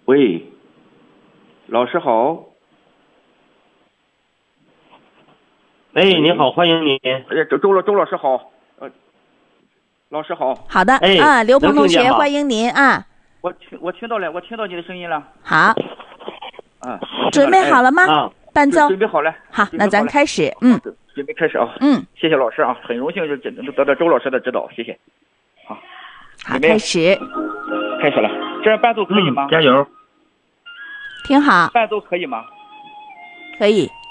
喂，老师好。 哎，你好，欢迎你。 周老师好。老师好。 好的。 哎， 刘鹏同学，欢迎您啊。 我听到了，我听到你的声音了。 好。准备好了吗？伴奏准备好了。 好，那咱开始。 准备开始啊。谢谢老师啊，很荣幸就得到周老师的指导，谢谢。好， 开始。 开始了。这样伴奏可以吗？ 加油。 挺好。 伴奏可以吗？ 可以。